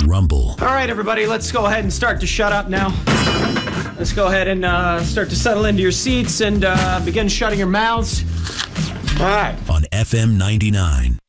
Rumble. All right, everybody, let's go ahead and start to shut up now. Let's go ahead and start to settle into your seats and begin shutting your mouths. All right. On FM 99.